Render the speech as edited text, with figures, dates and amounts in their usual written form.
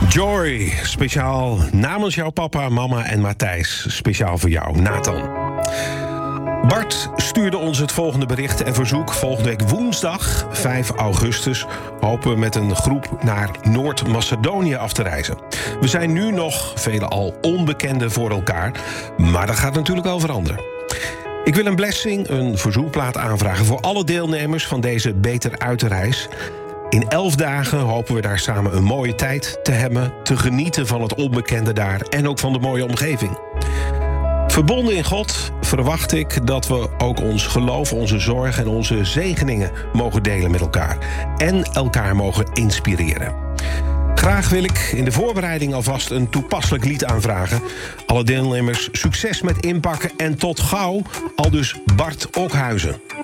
Joy, speciaal namens jouw papa, mama en Matthijs. Speciaal voor jou, Nathan. Bart stuurde ons het volgende bericht en verzoek. Volgende week woensdag, 5 augustus... hopen we met een groep naar Noord-Macedonië af te reizen. We zijn nu nog vele al onbekenden voor elkaar... maar dat gaat natuurlijk wel veranderen. Ik wil een blessing, een verzoekplaat aanvragen... voor alle deelnemers van deze Beter Uitreis. In 11 dagen hopen we daar samen een mooie tijd te hebben... te genieten van het onbekende daar en ook van de mooie omgeving. Verbonden in God verwacht ik dat we ook ons geloof, onze zorg en onze zegeningen mogen delen met elkaar. En elkaar mogen inspireren. Graag wil ik in de voorbereiding alvast een toepasselijk lied aanvragen. Alle deelnemers succes met inpakken en tot gauw, aldus Bart Okhuizen.